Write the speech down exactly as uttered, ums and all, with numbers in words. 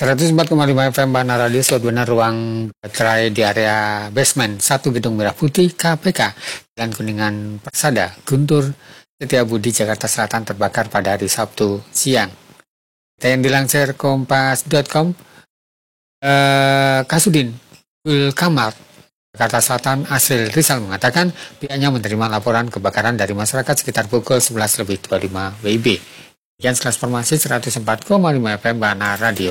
seratus empat koma lima F M Bana Radio, benar ruang baterai di area basement satu Gedung Merah Putih K P K Jalan Kuningan Persada, Guntur Setiabudi, Jakarta Selatan terbakar pada hari Sabtu siang. Dan yang dilansir kompas titik com, eh, Kasudin Ul Kamal Jakarta Selatan Asril Rizal mengatakan pihaknya menerima laporan kebakaran dari masyarakat sekitar pukul sebelas lebih dua puluh lima W I B. Sekian sekelas informasi seratus empat koma lima F M Bana Radio.